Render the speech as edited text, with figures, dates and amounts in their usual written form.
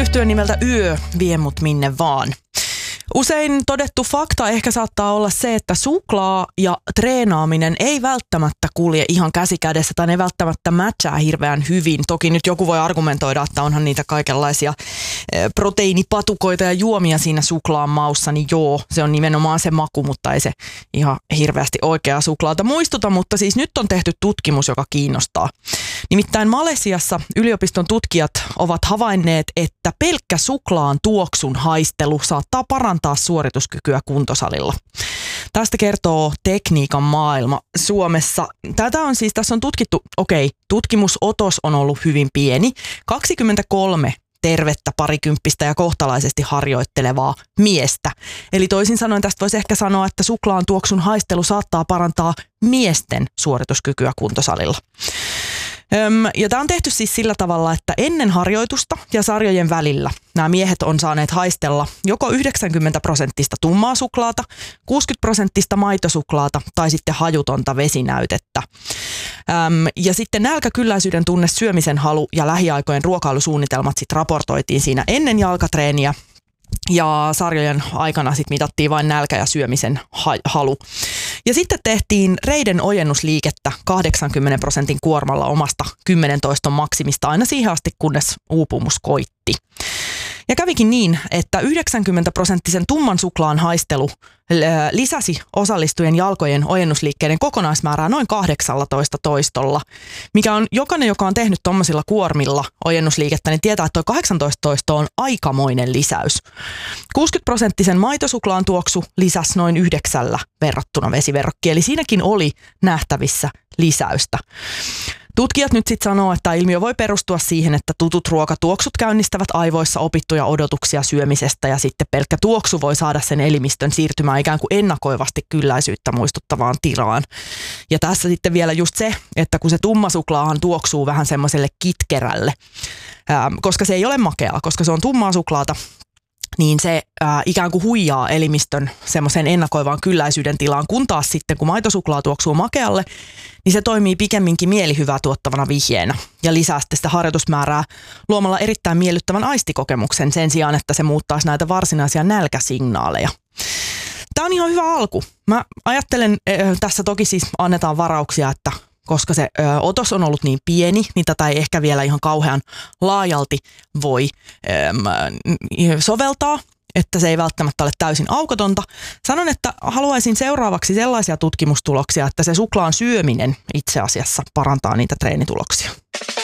Rock-yhtye nimeltä Yö vie mut minne vaan. Usein todettu fakta ehkä saattaa olla se, että suklaa ja treenaaminen ei välttämättä kulje ihan käsi kädessä tai ne välttämättä matchaa hirveän hyvin. Toki nyt joku voi argumentoida, että onhan niitä kaikenlaisia proteiinipatukoita ja juomia siinä suklaan maussa, niin joo, se on nimenomaan se maku, mutta ei se ihan hirveästi oikeaa suklaata muistuta, mutta siis nyt on tehty tutkimus, joka kiinnostaa. Nimittäin Malesiassa yliopiston tutkijat ovat havainneet, että pelkkä suklaan tuoksun haistelu saattaa parantaa suorituskykyä kuntosalilla. Tästä kertoo Tekniikan maailma Suomessa. Tässä on tutkittu, tutkimusotos on ollut hyvin pieni, 23 tervettä parikymppistä ja kohtalaisesti harjoittelevaa miestä. Eli toisin sanoen tästä voisi ehkä sanoa, että suklaan tuoksun haistelu saattaa parantaa miesten suorituskykyä kuntosalilla. Ja tämä on tehty siis sillä tavalla, että ennen harjoitusta ja sarjojen välillä nämä miehet on saaneet haistella joko 90% tummaa suklaata, 60% maitosuklaata tai sitten hajutonta vesinäytettä. Ja sitten nälkäkylläisyyden tunne, syömisen halu ja lähiaikojen ruokailusuunnitelmat sitten raportoitiin siinä ennen jalkatreeniä. Ja sarjojen aikana sitten mitattiin vain nälkä ja syömisen halu. Ja sitten tehtiin reiden ojennusliikettä 80% kuormalla omasta 10 toiston maksimista aina siihen asti, kunnes uupumus koitti. Ja kävikin niin, että 90% tumman suklaan haistelu lisäsi osallistujien jalkojen ojennusliikkeiden kokonaismäärää noin 18 toistolla, mikä on jokainen, joka on tehnyt tuommoisilla kuormilla ojennusliikettä, niin tietää, että tuo 18 toisto on aikamoinen lisäys. 60% maitosuklaan tuoksu lisäsi noin 9 verrattuna vesiverrokkiin, eli siinäkin oli nähtävissä lisäystä. Tutkijat nyt sitten sanoo, että ilmiö voi perustua siihen, että tutut ruokatuoksut käynnistävät aivoissa opittuja odotuksia syömisestä ja sitten pelkkä tuoksu voi saada sen elimistön siirtymään ikään kuin ennakoivasti kylläisyyttä muistuttavaan tilaan. Ja tässä sitten vielä just se, että kun se tumma suklaahan tuoksuu vähän semmoiselle kitkerälle, koska se ei ole makeaa, koska se on tummaa suklaata, niin se ikään kuin huijaa elimistön semmoisen ennakoivaan kylläisyyden tilaan, kun taas sitten kun maitosuklaa tuoksuu makealle, niin se toimii pikemminkin mielihyvää tuottavana vihjeenä ja lisää sitten sitä harjoitusmäärää luomalla erittäin miellyttävän aistikokemuksen sen sijaan, että se muuttaisi näitä varsinaisia nälkäsignaaleja. Tämä on ihan hyvä alku. Mä ajattelen, tässä toki siis annetaan varauksia, että koska se otos on ollut niin pieni, niin tätä ei ehkä vielä ihan kauhean laajalti voi soveltaa, että se ei välttämättä ole täysin aukotonta. Sanon, että haluaisin seuraavaksi sellaisia tutkimustuloksia, että se suklaan syöminen itse asiassa parantaa niitä treenituloksia.